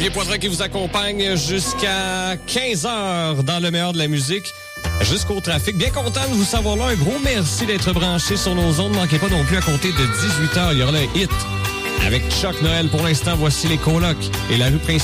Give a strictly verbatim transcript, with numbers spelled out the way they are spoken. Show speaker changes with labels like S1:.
S1: Olivier Poitras qui vous accompagne jusqu'à quinze heures dans le meilleur de la musique, jusqu'au trafic. Bien content de vous savoir là. Un gros merci d'être branché sur nos ondes. Ne manquez pas non plus à compter de dix-huit heures. Il y aura un hit avec Chuck Noël. Pour l'instant, voici les colocs et la rue principale.